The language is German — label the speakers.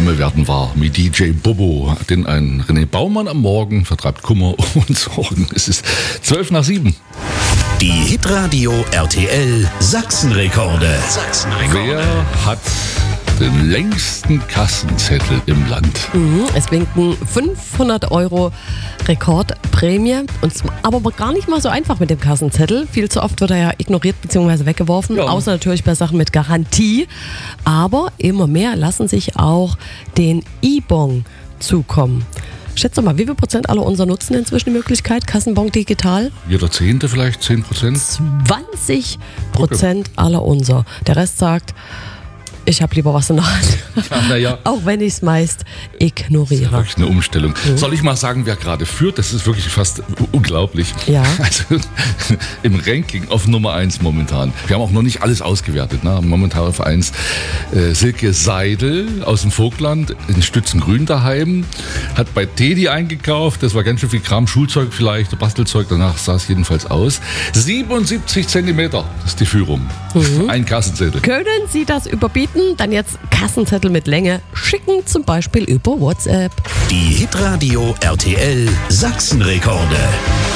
Speaker 1: Arme werden wahr mit DJ Bobo. Denn ein René Baumann am Morgen vertreibt Kummer und Sorgen. Es ist 7:12.
Speaker 2: Die Hitradio RTL Sachsenrekorde.
Speaker 1: Wer hat den längsten Kassenzettel im Land?
Speaker 3: Es winken 500 € Rekordprämie. Und aber gar nicht mal so einfach mit dem Kassenzettel. Viel zu oft wird er ja ignoriert bzw. weggeworfen.
Speaker 1: Ja.
Speaker 3: Außer natürlich bei Sachen mit Garantie. Aber immer mehr lassen sich auch den E-Bon zukommen. Schätze mal, wie viel Prozent aller unser nutzen inzwischen die Möglichkeit, Kassenbon digital?
Speaker 1: Jeder Zehnte vielleicht, 10%?
Speaker 3: 20% aller unser. Der Rest sagt, ich habe lieber was in der Hand.
Speaker 1: Ja, naja.
Speaker 3: Auch wenn ich es meist ignoriere.
Speaker 1: Wirklich eine Umstellung. Soll ich mal sagen, wer gerade führt? Das ist wirklich fast unglaublich.
Speaker 3: Ja.
Speaker 1: Also im Ranking auf Nummer 1 momentan. Wir haben auch noch nicht alles ausgewertet. Ne? Momentan auf 1 Silke Seidel aus dem Vogtland in Stützengrün daheim. Hat bei Teddy eingekauft. Das war ganz schön viel Kram. Schulzeug vielleicht, Bastelzeug. Danach sah es jedenfalls aus. 77 Zentimeter ist die Führung. Ein Kassenzettel.
Speaker 3: Können Sie das überbieten? Dann jetzt Kassenzettel mit Länge schicken, zum Beispiel über WhatsApp.
Speaker 2: Die Hitradio RTL Sachsenrekorde.